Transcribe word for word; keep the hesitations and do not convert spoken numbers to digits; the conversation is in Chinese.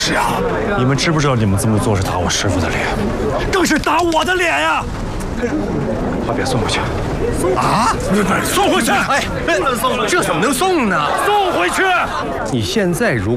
是啊，你们知不知道你们这么做是打我师傅的脸，更是打我的脸呀！把匾送回去。啊？不是，送回去！哎，不能送，这怎么能送呢？送回去！你现在如